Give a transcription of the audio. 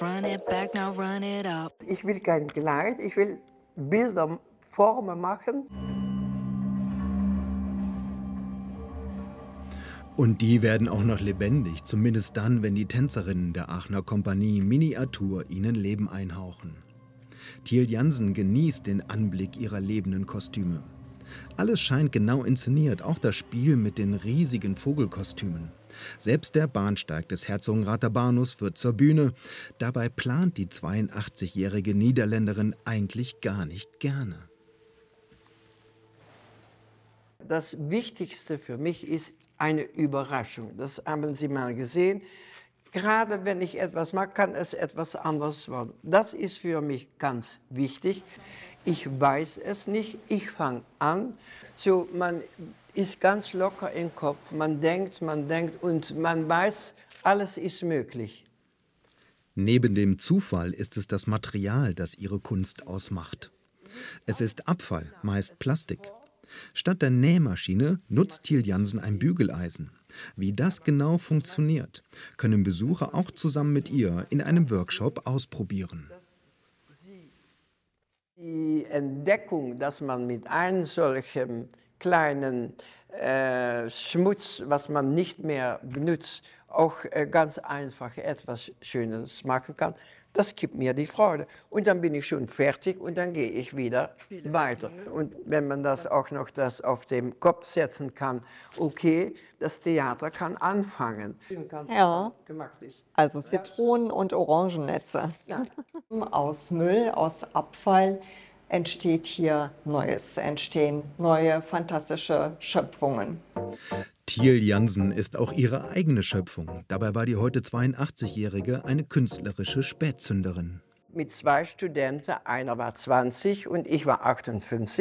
Run it back, now run it up. Ich will kein Kleid, ich will Bilder, Formen machen. Und die werden auch noch lebendig, zumindest dann, wenn die Tänzerinnen der Aachener Kompanie Miniatur ihnen Leben einhauchen. Thiel Jansen genießt den Anblick ihrer lebenden Kostüme. Alles scheint genau inszeniert, auch das Spiel mit den riesigen Vogelkostümen. Selbst der Bahnsteig des Herzogenrather Bahnhofs wird zur Bühne. Dabei plant die 82-jährige Niederländerin eigentlich gar nicht gerne. Das Wichtigste für mich ist eine Überraschung. Das haben Sie mal gesehen. Gerade wenn ich etwas mache, kann es etwas anderes werden. Das ist für mich ganz wichtig. Ich weiß es nicht, ich fange an. So, man ist ganz locker im Kopf, man denkt und man weiß, alles ist möglich. Neben dem Zufall ist es das Material, das ihre Kunst ausmacht. Es ist Abfall, meist Plastik. Statt der Nähmaschine nutzt Thiel Jansen ein Bügeleisen. Wie das genau funktioniert, können Besucher auch zusammen mit ihr in einem Workshop ausprobieren. Die Entdeckung, dass man mit einem solchen kleinen Schmutz, was man nicht mehr benutzt, auch ganz einfach etwas Schönes machen kann, das gibt mir die Freude. Und dann bin ich schon fertig und dann gehe ich wieder weiter. Und wenn man das auch noch auf den Kopf setzen kann, okay, das Theater kann anfangen. Ja, also Zitronen- und Orangennetze. Ja. Aus Müll, aus Abfall entsteht hier Neues, entstehen neue fantastische Schöpfungen. Thiel Jansen ist auch ihre eigene Schöpfung. Dabei war die heute 82-Jährige eine künstlerische Spätzünderin. Mit 2 Studenten, einer war 20 und ich war 58.